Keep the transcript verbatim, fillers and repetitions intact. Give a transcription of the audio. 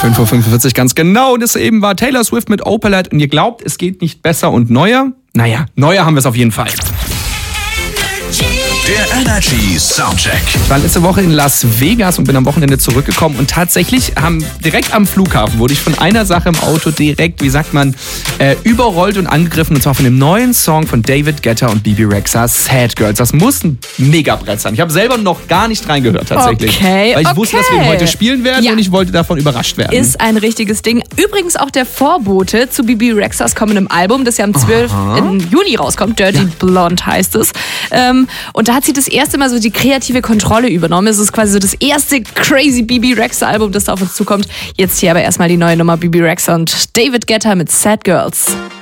fünf Uhr fünfundvierzig ganz genau. Das eben war Taylor Swift mit Opalite. Und ihr glaubt, es geht nicht besser und neuer? Naja, neuer haben wir es auf jeden Fall. Der Energy Soundcheck. Ich war letzte Woche in Las Vegas und bin am Wochenende zurückgekommen und tatsächlich haben direkt am Flughafen wurde ich von einer Sache im Auto direkt, wie sagt man, äh, überrollt und angegriffen, und zwar von dem neuen Song von David Guetta und Bebe Rexha, Sad Girls. Das muss ein Megabrett sein. Ich habe selber noch gar nicht reingehört tatsächlich. Okay, weil ich okay. wusste, dass wir ihn heute spielen werden Ja. und ich wollte davon überrascht werden. Ist ein richtiges Ding. Übrigens auch der Vorbote zu Bebe Rexhas kommendem Album, das ja am zwölften Juni rauskommt. Dirty Ja. Blonde heißt es. Ähm, und da hat sie das erste Mal so die kreative Kontrolle übernommen. Es ist quasi so das erste crazy Bebe Rexha Album, das da auf uns zukommt. Jetzt hier aber erstmal die neue Nummer Bebe Rexha und David Guetta mit Sad Girls.